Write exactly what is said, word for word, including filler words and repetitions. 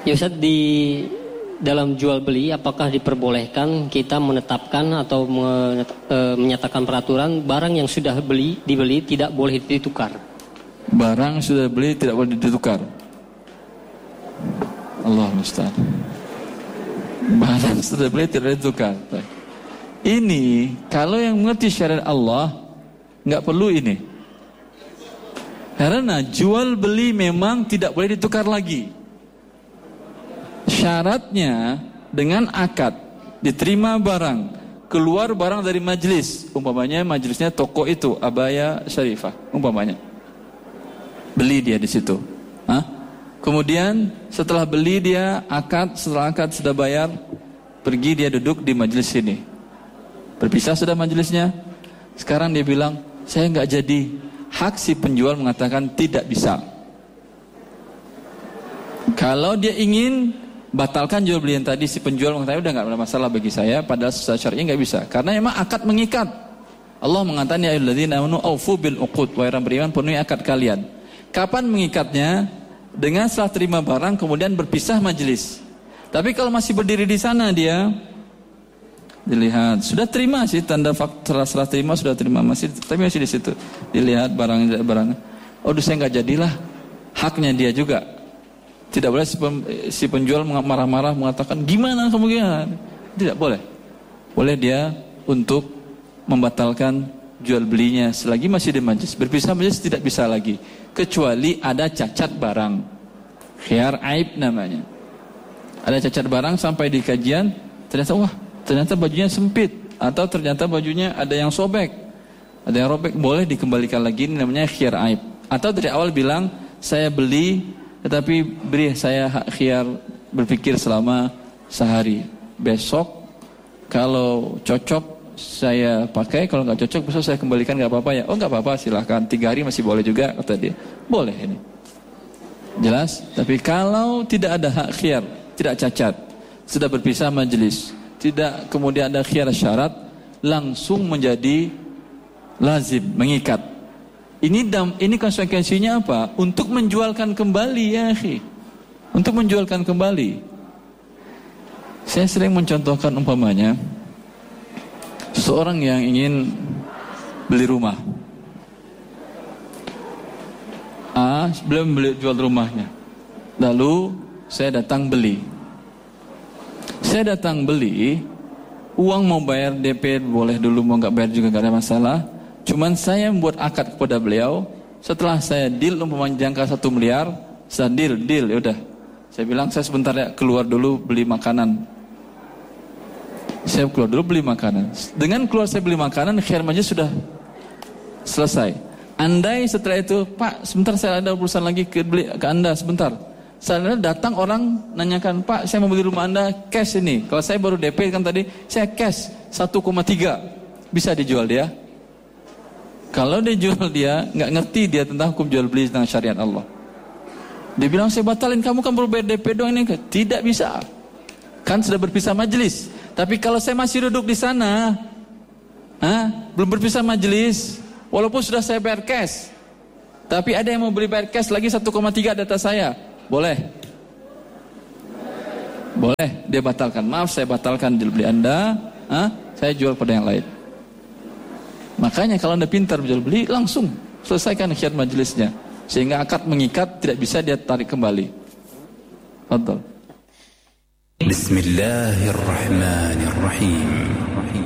Ya Ustaz, di dalam jual beli apakah diperbolehkan kita menetapkan atau menet- e, menyatakan peraturan barang yang sudah beli dibeli tidak boleh ditukar? Barang sudah beli tidak boleh ditukar. Allah musta'an. Barang sudah beli tidak boleh ditukar. Ini kalau yang mengerti syariat Allah nggak perlu ini. Karena jual beli memang tidak boleh ditukar lagi. Syaratnya dengan akad diterima barang, keluar barang dari majlis, umpamanya majlisnya toko itu Abaya Syarifah, umpamanya beli dia di situ. Hah? Kemudian setelah beli dia akad, setelah akad sudah bayar, pergi dia duduk di majlis sini. Berpisah sudah majlisnya. Sekarang dia bilang, saya nggak jadi. Hak si penjual mengatakan tidak bisa. Kalau dia ingin batalkan jual beli yang tadi, si penjual mengatakan udah nggak ada masalah bagi saya, padahal secara syar'i nggak bisa, karena memang akad mengikat. Allah mengatakan ya ayyuhalladzina amanu aufu bil uqud, wahai orang beriman penuhi akad kalian. Kapan mengikatnya? Dengan setelah terima barang kemudian berpisah majelis. Tapi kalau masih berdiri di sana dia dilihat sudah terima sih, tanda fakta setelah terima sudah terima, masih tapi masih di situ dilihat barang barang. Oh, saya nggak jadilah, haknya dia juga. Tidak boleh si penjual marah-marah mengatakan gimana kamu gimana. Tidak boleh. Boleh dia untuk membatalkan jual belinya selagi masih di majlis. Berpisah majlis tidak bisa lagi, kecuali ada cacat barang. Khiyar aib namanya. Ada cacat barang sampai di kajian, ternyata wah, ternyata bajunya sempit atau ternyata bajunya ada yang sobek, ada yang robek, boleh dikembalikan lagi, ini namanya khiyar aib. Atau dari awal bilang saya beli tetapi beri saya hak khiyar berpikir selama sehari. Besok kalau cocok saya pakai, kalau nggak cocok besok saya kembalikan, nggak apa-apa ya? Oh nggak apa-apa, silahkan. Tiga hari masih boleh juga kata dia. Boleh ini. Jelas? Tapi kalau tidak ada hak khiyar, tidak cacat, sudah berpisah majelis, tidak kemudian ada khiyar syarat, langsung menjadi lazim, mengikat. Ini dam, ini konsekuensinya apa? Untuk menjualkan kembali ya akhi. Untuk menjualkan kembali. Saya sering mencontohkan umpamanya seseorang yang ingin beli rumah. A belum beli jual rumahnya. Lalu saya datang beli. Saya datang beli, uang mau bayar D P boleh dulu, mau nggak bayar juga nggak ada masalah. Cuman saya membuat akad kepada beliau, setelah saya deal umpamanya jangka satu miliar, saya deal, deal, yaudah. Saya bilang saya sebentar ya keluar dulu beli makanan. Saya keluar dulu beli makanan. Dengan keluar saya beli makanan, khiyar majlis sudah selesai. Andai setelah itu, Pak, sebentar saya ada urusan lagi ke, beli, ke Anda sebentar. Saya datang orang nanyakan, Pak, saya mau beli rumah Anda cash ini. Kalau saya baru D P kan tadi, saya cash satu koma tiga, bisa dijual dia. Kalau dia jual dia, nggak ngerti dia tentang hukum jual beli tentang syariat Allah. Dia bilang saya batalin, kamu kan baru bayar D P doang ini. Tidak bisa. Kan sudah berpisah majelis. Tapi kalau saya masih duduk di sana, ha, belum berpisah majelis, walaupun sudah saya bayar cash, tapi ada yang mau beli bayar cash lagi satu koma tiga data saya, boleh? Boleh, dia batalkan. Maaf, saya batalkan jual beli Anda, ha, saya jual pada yang lain. Makanya kalau Anda pintar jual beli, langsung selesaikan khiyar majelisnya, sehingga akad mengikat tidak bisa dia tarik kembali. Betul. Bismillahirrahmanirrahim.